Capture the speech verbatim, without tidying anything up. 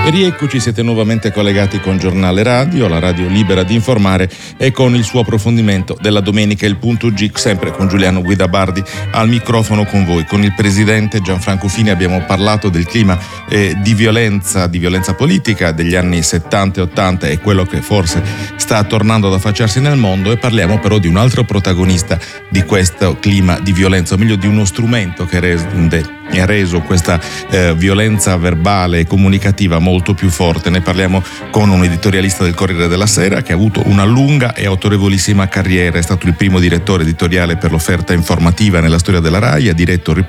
E rieccoci, siete nuovamente collegati con Giornale Radio, la radio libera di informare, e con il suo approfondimento della domenica, il punto G, sempre con Giuliano Guidabardi al microfono con voi. Con il presidente Gianfranco Fini abbiamo parlato del clima eh, di violenza, di violenza politica degli anni settanta e ottanta e quello che forse sta tornando ad affacciarsi nel mondo, e parliamo però di un altro protagonista di questo clima di violenza, o meglio di uno strumento che rende ha reso questa eh, violenza verbale e comunicativa molto più forte. Ne parliamo con un editorialista del Corriere della Sera che ha avuto una lunga e autorevolissima carriera. È stato il primo direttore editoriale per l'offerta informativa nella storia della RAI, ha diretto